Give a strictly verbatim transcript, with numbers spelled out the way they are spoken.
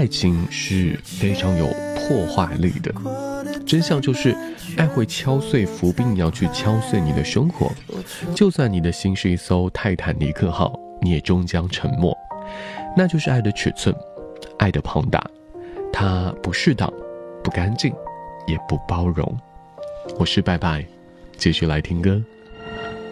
爱情是非常有破坏力的，真相就是爱会敲碎浮冰一样去敲碎你的生活，就算你的心是一艘泰坦尼克号，你也终将沉没。那就是爱的尺寸，爱的庞大，它不适当，不干净，也不包容。我是拜拜，继续来听歌。